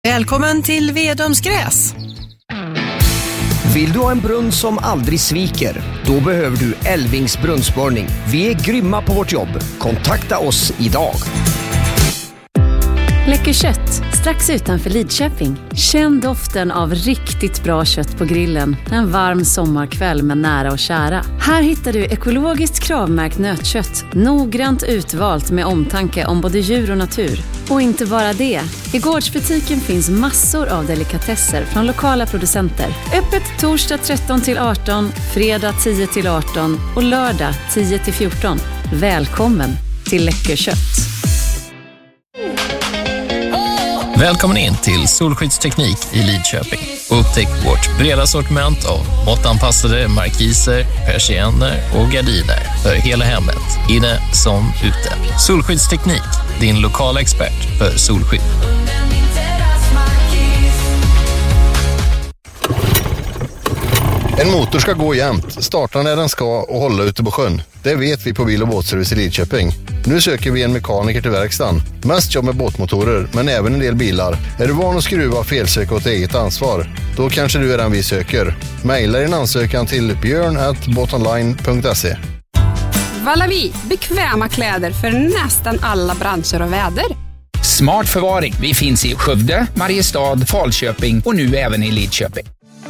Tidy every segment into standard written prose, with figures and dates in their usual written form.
Välkommen till Vedomsgräs. Vill du ha en brunn som aldrig sviker? Då behöver du Elvings brunnsborrning. Vi är grymma på vårt jobb. Kontakta oss idag. Läcker kött, strax utanför Lidköping. Känn doften av riktigt bra kött på grillen en varm sommarkväll med nära och kära. Här hittar du ekologiskt kravmärkt nötkött, noggrant utvalt med omtanke om både djur och natur. Och inte bara det. I gårdsbutiken finns massor av delikatesser från lokala producenter. Öppet torsdag 13-18, fredag 10-18 och lördag 10-14. Välkommen till Läcker kött. Välkommen in till Solskyddsteknik i Lidköping. Upptäck vårt breda sortiment av måttanpassade markiser, persienner och gardiner för hela hemmet, inne som ute. Solskyddsteknik, din lokala expert för solskydd. En motor ska gå jämnt, starta när den ska och hålla ute på sjön. Det vet vi på Bil- och båtservice i Lidköping. Nu söker vi en mekaniker till verkstaden. Mest jobb med båtmotorer, men även en del bilar. Är du van att skruva och felsöka åt eget ansvar? Då kanske du är den vi söker. Maila din ansökan till björn@botonline.se. Valavi, bekväma kläder för nästan alla branscher och väder. Smart förvaring. Vi finns i Skövde, Mariestad, Falköping och nu även i Lidköping.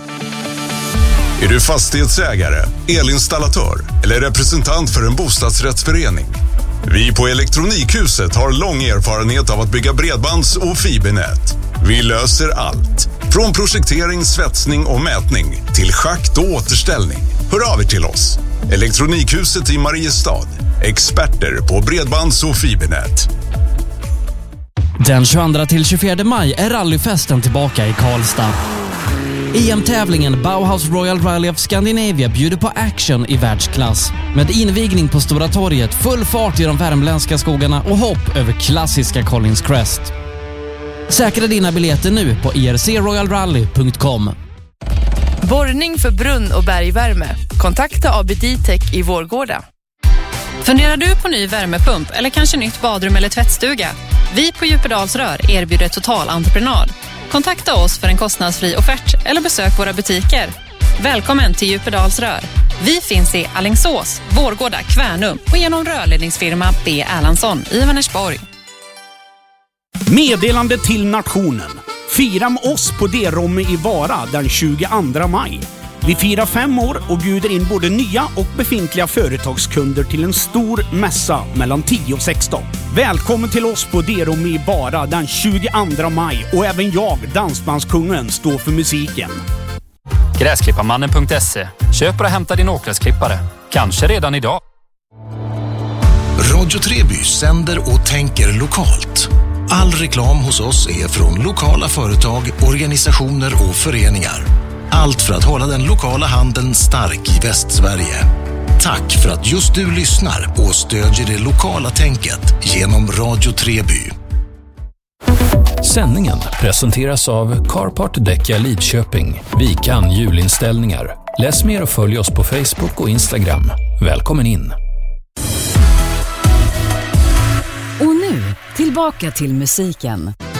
Är du fastighetsägare, elinstallatör eller representant för en bostadsrättsförening? Vi på Elektronikhuset har lång erfarenhet av att bygga bredbands- och fibernät. Vi löser allt. Från projektering, svetsning och mätning till schakt och återställning. Hör av er till oss. Elektronikhuset i Mariestad. Experter på bredbands- och fibernät. Den 22-24 maj är rallyfesten tillbaka i Karlstad. EM-tävlingen Bauhaus Royal Rally of Scandinavia bjuder på action i världsklass. Med invigning på Stora torget, full fart i de värmländska skogarna och hopp över klassiska Collins Crest. Säkra dina biljetter nu på ircroyalrally.com. Borrning för brunn- och bergvärme. Kontakta AB Ditech i Vårgårda. Funderar du på ny värmepump eller kanske nytt badrum eller tvättstuga? Vi på Djupedalsrör erbjuder totalentreprenad. Kontakta oss för en kostnadsfri offert eller besök våra butiker. Välkommen till Djupedalsrör. Vi finns i Alingsås, Vårgårda, Kvärnum och genom rörledningsfirma B. Erlandsson i Vänersborg. Meddelande till nationen. Fira med oss på D-Romme i Vara den 22 maj. Vi firar 5 år och bjuder in både nya och befintliga företagskunder till en stor mässa mellan 10 och 16. Välkommen till oss på D-Romme i Vara den 22 maj och även jag, Dansbandskungen, står för musiken. Gräsklipparmannen.se. Köp och hämta din åkgräsklippare. Kanske redan idag. Radio Treby sänder och tänker lokalt. All reklam hos oss är från lokala företag, organisationer och föreningar. Allt för att hålla den lokala handeln stark i Västsverige. Tack för att just du lyssnar och stödjer det lokala tänket genom Radio Treby. Sändningen presenteras av Carport Däcka Lidköping. Vi kan julinställningar. Läs mer och följ oss på Facebook och Instagram. Välkommen in! Och nu, tillbaka till musiken.